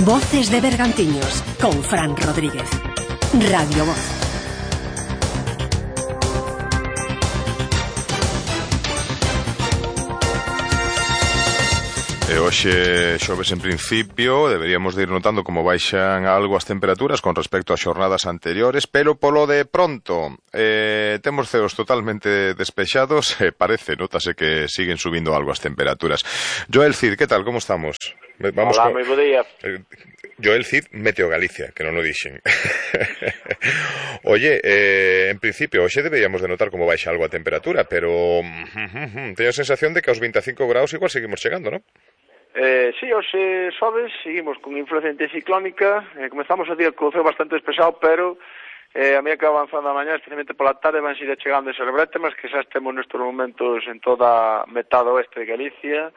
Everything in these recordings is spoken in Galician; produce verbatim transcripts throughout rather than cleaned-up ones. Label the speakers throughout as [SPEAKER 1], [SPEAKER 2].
[SPEAKER 1] Voces de Bergantiños, con Fran Rodríguez. Radio Voz.
[SPEAKER 2] E hoxe, xoves en principio, deberíamos de ir notando como baixan algo as temperaturas con respecto ás xornadas anteriores, pero polo de pronto eh, temos ceos totalmente despexados e parece, notase que siguen subindo algo as temperaturas. Joel Cid, que tal, como estamos?
[SPEAKER 3] Vamos Hola, con... moi bo día.
[SPEAKER 2] Joel Cid, Meteo Galicia, que non o dixen. Oye, eh, en principio, hoxe deberíamos de notar como baixa algo a temperatura, pero teño a sensación de que aos vinte e cinco graus igual seguimos chegando, non?
[SPEAKER 3] Eh, sí, hoxe xoves, seguimos con influencia anticiclónica, eh, comezamos o día co ceo bastante despexado, pero eh, a medida que avanzando a mañá, especialmente pola tarde, van seguir chegando esos brétemas que xa estemos nestes momentos en toda a metade oeste de Galicia,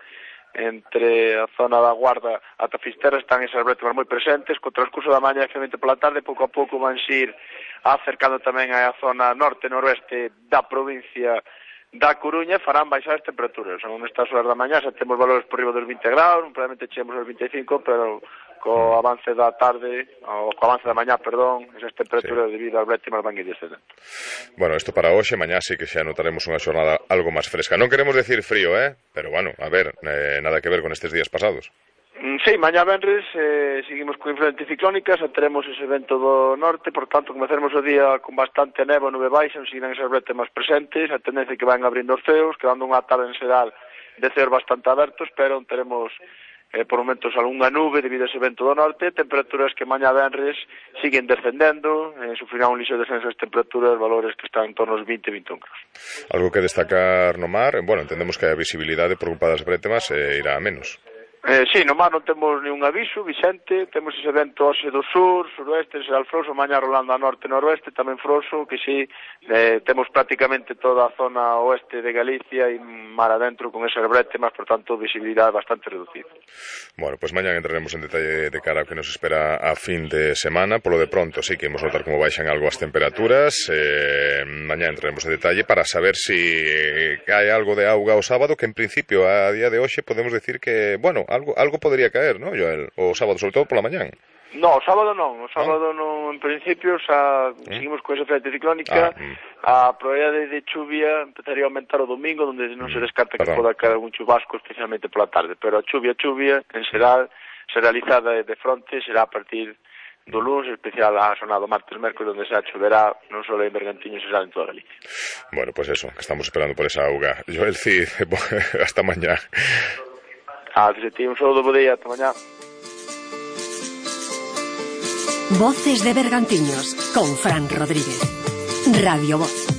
[SPEAKER 3] entre a zona da Guarda ata Fisterra están esas brétemas moi presentes, co transcurso da mañá, especialmente pola tarde, pouco a pouco van seguir acercando tamén a zona norte-noroeste da provincia da Coruña, farán baixar as temperaturas. Son nestas horas da mañá xa temos valores por riba dos vinte graus, probablemente chegemos aos vinte e cinco, pero co avance da tarde, ou co avance da mañá, perdón, esas temperaturas sí, debido ás brétemas van ir descendendo.
[SPEAKER 2] Bueno, isto para hoxe, mañá sí que xa notaremos unha xornada algo máis fresca. Non queremos decir frío, eh? Pero bueno, a ver, eh, nada que ver con estes días pasados.
[SPEAKER 3] Sí, mañá venres eh, seguimos con influencia anticiclónica, xa teremos ese vento do norte, por tanto, comezaremos o día con bastante neva, nube baixa, non seguirán esas brétemas presentes, a tendencia que van abrindo os ceos, quedando unha tarde en xeral de ceos bastante abertos, pero teremos eh, por momentos algunha nube debido a ese vento do norte, temperaturas que mañá venres siguen descendendo, eh, sufrirán un lixo descenso das temperaturas, valores que están en torno aos vinte a vinte e un graus.
[SPEAKER 2] Algo que destacar no mar, bueno, entendemos que a visibilidade por culpa das brétemas eh, irá a menos.
[SPEAKER 3] Eh, sí, no mar non temos ningún aviso, Vicente, temos ese vento hoxe do sur, suroeste, será froso, mañá rolando a norte e noroeste, tamén froso, que sí, eh, temos prácticamente toda a zona oeste de Galicia e mar adentro con esas brétemas, por tanto, visibilidade bastante reducida.
[SPEAKER 2] Bueno, pues mañá entraremos en detalle de cara ao que nos espera a fin de semana, polo de pronto sí que imos notar como baixan algo as temperaturas, eh, mañá entraremos en detalle para saber si cae algo de auga o sábado, que en principio a día de hoxe podemos decir que, bueno, Algo, algo podría caer, ¿no, Joel? O sábado, sobre todo por la mañana.
[SPEAKER 3] No, o sábado non, o sábado non, en principio, xa ¿Eh? seguimos con esa frente ciclónica, ah, mm. a probabilidade de chuvia empezaría a aumentar o domingo, onde non se descarta Perdón. que poda caer algún chubasco, especialmente pola tarde, pero a chuvia, chuvia, en xeral, se realizada de fronte, será a partir do lunes, especial a zona do martes, mércoles, onde xa choverá non só en Bergantiños, será en toda Galicia.
[SPEAKER 2] Bueno, pues eso, que estamos esperando por esa auga. Joel Cid, hasta mañá.
[SPEAKER 3] Ah, ti, un saludo, bo día, ata mañá.
[SPEAKER 1] Voces de Bergantiños, con Fran Rodríguez. Radio Voz.